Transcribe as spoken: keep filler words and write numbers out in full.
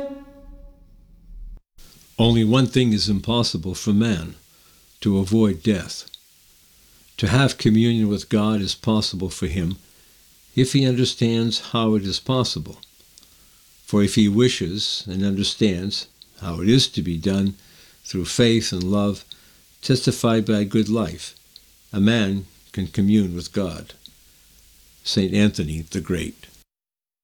Only one thing is impossible for man: to avoid death. To have communion with God is possible for him if he understands how it is possible. For if he wishes and understands how it is to be done through faith and love, testified by a good life, a man can commune with God. Saint Anthony the Great.